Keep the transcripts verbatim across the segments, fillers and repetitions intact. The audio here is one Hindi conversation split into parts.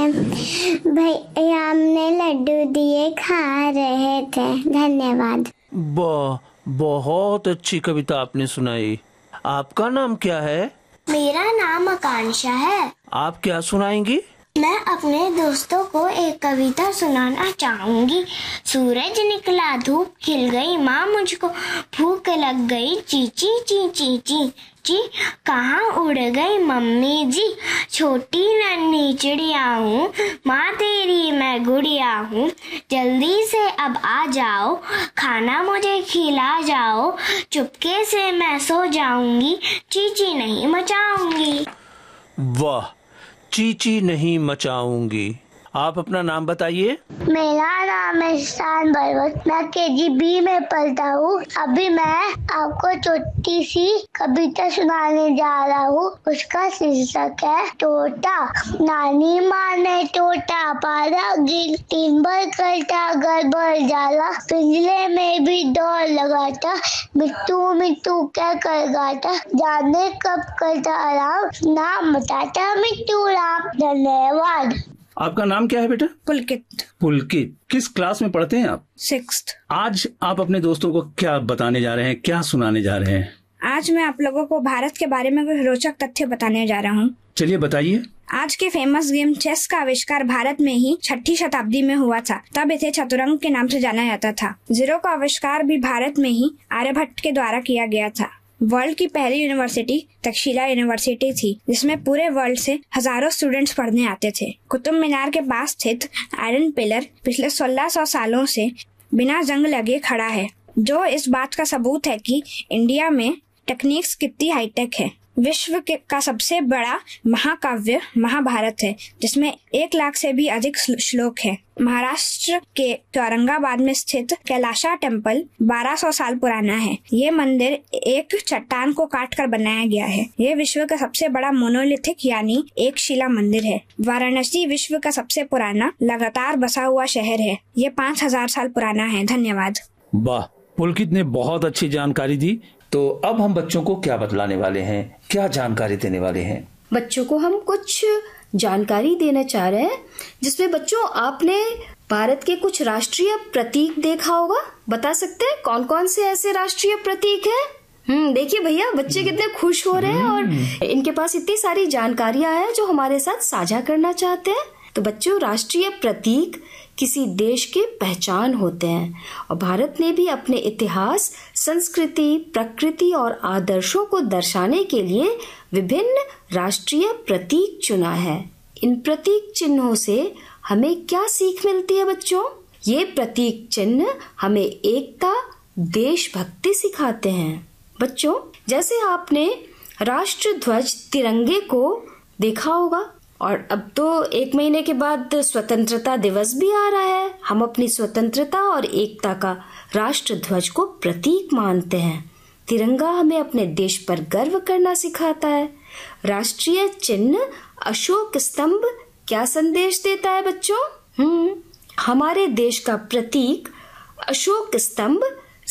भैया हमने लड्डू दिए खा रहे थे। धन्यवाद। वाह, बहुत अच्छी कविता आपने सुनाई। आपका नाम क्या है? मेरा नाम आकांक्षा है। आप क्या सुनाएंगी? मैं अपने दोस्तों को एक कविता सुनाना चाहूंगी। सूरज निकला, धूप खिल गई, माँ मुझको भूख लग गई, चींची चींची ची ची कहाँ उड़ गई मम्मी जी। छोटी नन्ही चिड़िया हूँ, माँ तेरी मैं गुड़िया हूँ, जल्दी से अब आ जाओ, खाना मुझे खिला जाओ, चुपके से मैं सो जाऊंगी, चींची नहीं मचाऊंगी। वाह, चींची नहीं मचाऊंगी। आप अपना नाम बताइए। मेरा नाम है शान बरवत, मैं के जी बी में पढ़ता हूँ। अभी मैं आपको छोटी सी कविता सुनाने जा रहा हूँ। उसका शीर्षक है तोता। नानी माँ ने तोता पाला, गिल तीन बार करता घर भर जाला, पिंजरे में भी दौड़ लगाता, मिट्टू मिट्टू क्या कर गाता, जाने कब करता आराम, नाम बताता मिट्टू राम। धन्यवाद। आपका नाम क्या है बेटा? पुलकित। पुलकित, किस क्लास में पढ़ते हैं आप? सिक्स्थ। आज आप अपने दोस्तों को क्या बताने जा रहे हैं, क्या सुनाने जा रहे हैं? आज मैं आप लोगों को भारत के बारे में कुछ रोचक तथ्य बताने जा रहा हूँ। चलिए बताइए। आज के फेमस गेम चेस का आविष्कार भारत में ही छठी शताब्दी में हुआ था। तब इसे चतुरंग के नाम से जाना जाता था। जीरो का आविष्कार भी भारत में ही आर्यभट्ट के द्वारा किया गया था। वर्ल्ड की पहली यूनिवर्सिटी तक्षशिला यूनिवर्सिटी थी, जिसमें पूरे वर्ल्ड से हजारों स्टूडेंट्स पढ़ने आते थे। कुतुब मीनार के पास स्थित आयरन पिलर पिछले सोलह सौ सालों से बिना जंग लगे खड़ा है, जो इस बात का सबूत है कि इंडिया में टेक्निक्स कितनी हाईटेक है। विश्व के का सबसे बड़ा महाकाव्य महाभारत है, जिसमें एक लाख से भी अधिक श्लोक है। महाराष्ट्र के औरंगाबाद में स्थित कैलाशा टेम्पल बारह सौ साल पुराना है। ये मंदिर एक चट्टान को काट कर बनाया गया है। ये विश्व का सबसे बड़ा मोनोलिथिक यानी एक शिला मंदिर है। वाराणसी विश्व का सबसे पुराना लगातार बसा हुआ शहर है। ये पाँच हजार साल पुराना है। धन्यवाद। वाह, पुलकित ने बहुत अच्छी जानकारी दी। तो अब हम बच्चों को क्या बतलाने वाले हैं, क्या जानकारी देने वाले हैं? बच्चों को हम कुछ जानकारी देना चाह रहे हैं, जिसमें बच्चों आपने भारत के कुछ राष्ट्रीय प्रतीक देखा होगा। बता सकते हैं कौन कौन से ऐसे राष्ट्रीय प्रतीक हैं? हम्म देखिए भैया, बच्चे कितने खुश हो रहे हैं और इनके पास इतनी सारी जानकारियां हैं जो हमारे साथ साझा करना चाहते हैं। तो बच्चों, राष्ट्रीय प्रतीक किसी देश के पहचान होते हैं और भारत ने भी अपने इतिहास, संस्कृति, प्रकृति और आदर्शों को दर्शाने के लिए विभिन्न राष्ट्रीय प्रतीक चुना है। इन प्रतीक चिन्हों से हमें क्या सीख मिलती है बच्चों? ये प्रतीक चिन्ह हमें एकता, देशभक्ति सिखाते हैं। बच्चों, जैसे आपने राष्ट्र ध्वज तिरंगे को देखा होगा, और अब तो एक महीने के बाद स्वतंत्रता दिवस भी आ रहा है। हम अपनी स्वतंत्रता और एकता का राष्ट्र ध्वज को प्रतीक मानते हैं। तिरंगा हमें अपने देश पर गर्व करना सिखाता है। राष्ट्रीय चिन्ह अशोक स्तंभ क्या संदेश देता है बच्चों? हम्म हमारे देश का प्रतीक अशोक स्तंभ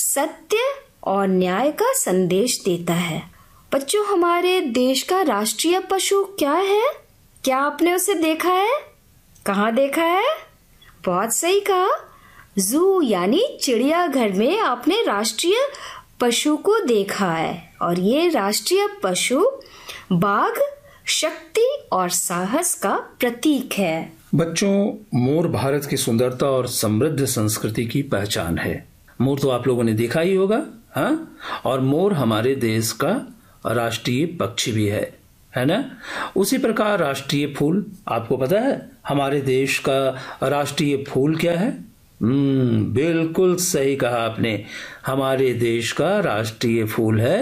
सत्य और न्याय का संदेश देता है। बच्चों, हमारे देश का राष्ट्रीय पशु क्या है? क्या आपने उसे देखा है? कहाँ देखा है? बहुत सही कहा, जू यानी चिड़ियाघर में आपने राष्ट्रीय पशु को देखा है। और ये राष्ट्रीय पशु बाघ शक्ति और साहस का प्रतीक है। बच्चों, मोर भारत की सुंदरता और समृद्ध संस्कृति की पहचान है। मोर तो आप लोगों ने देखा ही होगा, हाँ? और मोर हमारे देश का राष्ट्रीय पक्षी भी है, है ना? उसी प्रकार राष्ट्रीय फूल, आपको पता है हमारे देश का राष्ट्रीय फूल क्या है? हम्म बिल्कुल सही कहा आपने। हमारे देश का राष्ट्रीय फूल है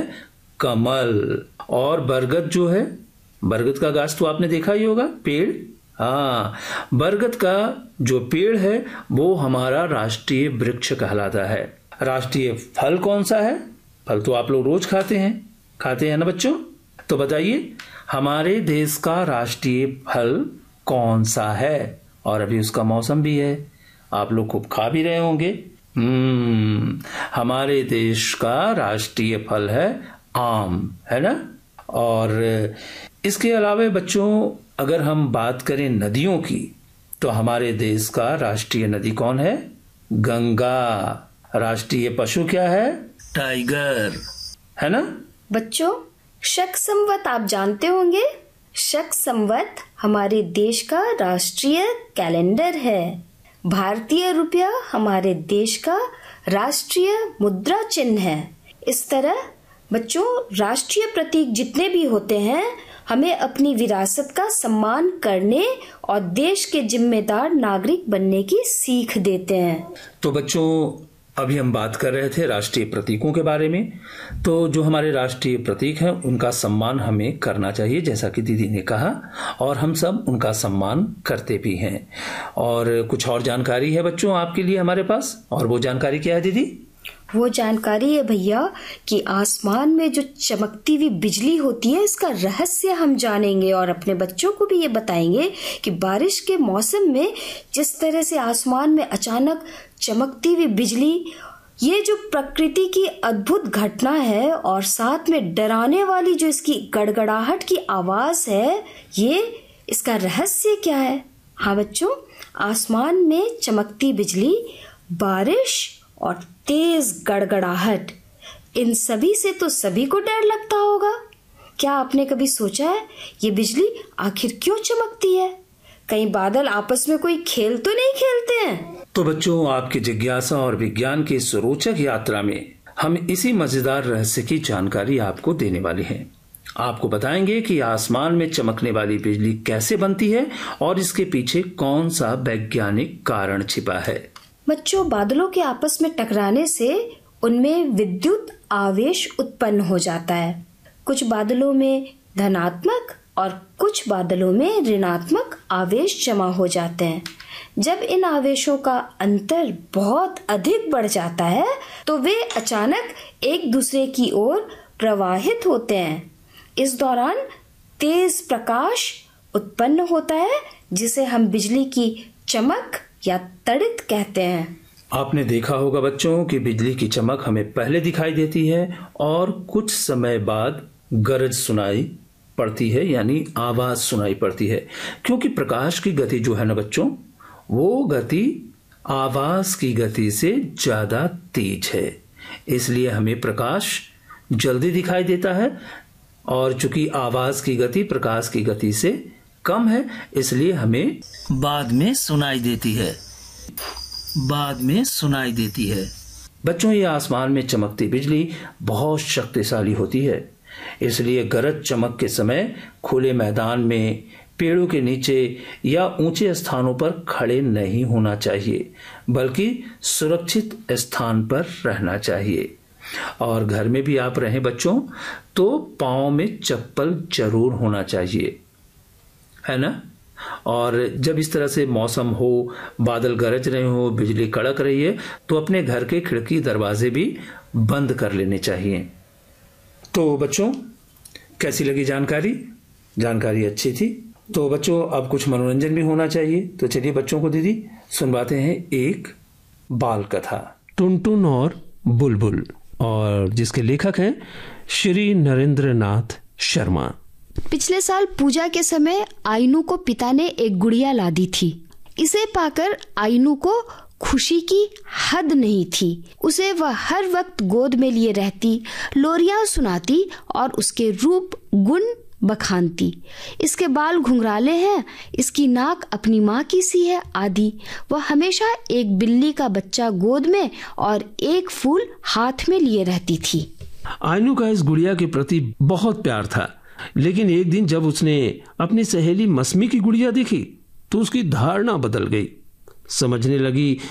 कमल। और बरगद जो है, बरगद का गाछ तो आपने देखा ही होगा, पेड़। हाँ, बरगद का जो पेड़ है वो हमारा राष्ट्रीय वृक्ष कहलाता है। राष्ट्रीय फल कौन सा है? फल तो आप लोग रोज खाते हैं, खाते हैं ना बच्चों? तो बताइए, हमारे देश का राष्ट्रीय फल कौन सा है? और अभी उसका मौसम भी है, आप लोग खूब खा भी रहे होंगे। हम्म हमारे देश का राष्ट्रीय फल है आम, है ना? और इसके अलावा बच्चों, अगर हम बात करें नदियों की, तो हमारे देश का राष्ट्रीय नदी कौन है? गंगा। राष्ट्रीय पशु क्या है? टाइगर, है ना बच्चों? शक संवत आप जानते होंगे। शक संवत हमारे देश का राष्ट्रीय कैलेंडर है। भारतीय रुपया हमारे देश का राष्ट्रीय मुद्रा चिन्ह है। इस तरह बच्चों, राष्ट्रीय प्रतीक जितने भी होते हैं हमें अपनी विरासत का सम्मान करने और देश के जिम्मेदार नागरिक बनने की सीख देते हैं। तो बच्चों, अभी हम बात कर रहे थे राष्ट्रीय प्रतीकों के बारे में। तो जो हमारे राष्ट्रीय प्रतीक हैं उनका सम्मान हमें करना चाहिए, जैसा कि दीदी ने कहा, और हम सब उनका सम्मान करते भी हैं। और कुछ और जानकारी है बच्चों आपके लिए हमारे पास, और वो जानकारी क्या है दीदी? वो जानकारी है भैया कि आसमान में जो चमकती हुई बिजली होती है, इसका रहस्य हम जानेंगे और अपने बच्चों को भी ये बताएंगे कि बारिश के मौसम में जिस तरह से आसमान में अचानक चमकती हुई बिजली, ये जो प्रकृति की अद्भुत घटना है और साथ में डराने वाली जो इसकी गड़गड़ाहट की आवाज है, ये इसका रहस्य क्या है? हाँ बच्चों, आसमान में चमकती बिजली, बारिश और तेज गड़गड़ाहट, इन सभी से तो सभी को डर लगता होगा। क्या आपने कभी सोचा है ये बिजली आखिर क्यों चमकती है? कहीं बादल आपस में कोई खेल तो नहीं खेलते हैं? तो बच्चों, आपकी जिज्ञासा और विज्ञान की इस रोचक यात्रा में हम इसी मजेदार रहस्य की जानकारी आपको देने वाले हैं। आपको बताएंगे कि आसमान में चमकने वाली बिजली कैसे बनती है और इसके पीछे कौन सा वैज्ञानिक कारण छिपा है। बच्चों, बादलों के आपस में टकराने से उनमें विद्युत आवेश उत्पन्न हो जाता है। कुछ बादलों में धनात्मक और कुछ बादलों में ऋणात्मक आवेश जमा हो जाते हैं। जब इन आवेशों का अंतर बहुत अधिक बढ़ जाता है तो वे अचानक एक दूसरे की ओर प्रवाहित होते हैं। इस दौरान तेज प्रकाश उत्पन्न होता है जिसे हम बिजली की चमक या तड़ित कहते हैं। आपने देखा होगा बच्चों कि बिजली की चमक हमें पहले दिखाई देती है और कुछ समय बाद गरज सुनाई पड़ती है, यानी आवाज सुनाई पड़ती है, क्योंकि प्रकाश की गति जो है ना बच्चों, वो गति आवाज की गति से ज्यादा तेज है। इसलिए हमें प्रकाश जल्दी दिखाई देता है, और चूंकि आवाज की गति प्रकाश की गति से कम है, इसलिए हमें बाद में सुनाई देती है बाद में सुनाई देती है। बच्चों, ये आसमान में चमकती बिजली बहुत शक्तिशाली होती है, इसलिए गरज चमक के समय खुले मैदान में, पेड़ों के नीचे या ऊंचे स्थानों पर खड़े नहीं होना चाहिए, बल्कि सुरक्षित स्थान पर रहना चाहिए। और घर में भी आप रहें बच्चों तो पाँव में चप्पल जरूर होना चाहिए, है ना। और जब इस तरह से मौसम हो, बादल गरज रहे हो, बिजली कड़क रही है, तो अपने घर के खिड़की दरवाजे भी बंद कर लेने चाहिए। तो बच्चों, कैसी लगी जानकारी? जानकारी अच्छी थी। तो बच्चों, अब कुछ मनोरंजन भी होना चाहिए, तो चलिए बच्चों को दीदी सुनवाते हैं एक बाल कथा, टुनटुन और बुलबुल, और जिसके लेखक हैं श्री नरेंद्र नाथ शर्मा। पिछले साल पूजा के समय आइनू को पिता ने एक गुड़िया ला दी थी। इसे पाकर आइनू को खुशी की हद नहीं थी। उसे वह हर वक्त गोद में लिए रहती, लोरियां सुनाती और उसके रूप गुण बखानती। इसके बाल घुंघराले हैं, इसकी नाक अपनी माँ की सी है आदि। वह हमेशा एक बिल्ली का बच्चा गोद में और एक फूल हाथ में लिए रहती थी। आइनू का इस गुड़िया के प्रति बहुत प्यार था, लेकिन एक दिन जब उसने अपनी सहेली मस्मी की गुड़िया देखी तो उसकी धारणा बदल गई। समझने लगी